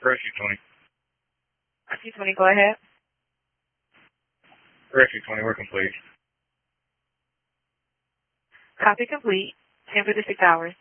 Rescue 20. Rescue 20, go ahead. Rescue 20, we're complete. Copy complete. 10:56 hours.